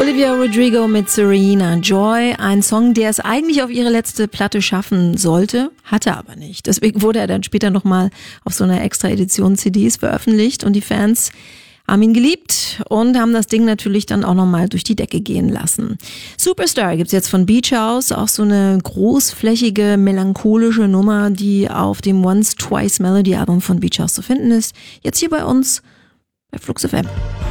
Olivia Rodrigo mit Serena Joy, ein Song, der es eigentlich auf ihre letzte Platte schaffen sollte, hatte aber nicht. Deswegen wurde er dann später nochmal auf so einer extra Edition CDs veröffentlicht und die Fans haben ihn geliebt und haben das Ding natürlich dann auch nochmal durch die Decke gehen lassen. Superstar gibt's jetzt von Beach House, auch so eine großflächige, melancholische Nummer, die auf dem Once Twice Melody Album von Beach House zu finden ist. Jetzt hier bei uns bei Flux FM.